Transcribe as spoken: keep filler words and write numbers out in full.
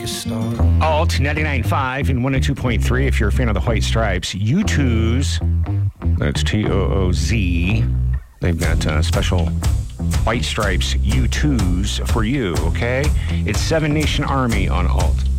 a star. Alt ninety-nine point five and one oh two point three if you're a fan of the White Stripes. U two's, that's T O O Z. They've got uh, special White Stripes U twos for you, okay? It's Seven Nation Army on Alt.